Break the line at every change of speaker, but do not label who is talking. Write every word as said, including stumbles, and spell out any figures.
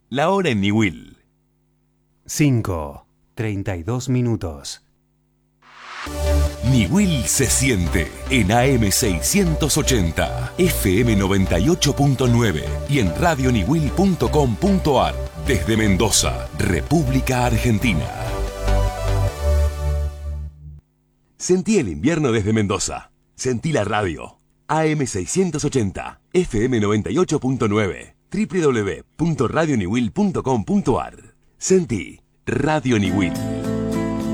La hora en Niwil.
cinco, treinta y dos minutos.
Niwil se siente en A M seiscientos ochenta, F M noventa y ocho punto nueve y en radio niwil punto com punto ar desde Mendoza, República Argentina. Sentí el invierno desde Mendoza. Sentí la radio. A M seiscientos ochenta, F M noventa y ocho punto nueve, doble u doble u doble u punto radio niwil punto com punto ar. Sentí Radio Niwil.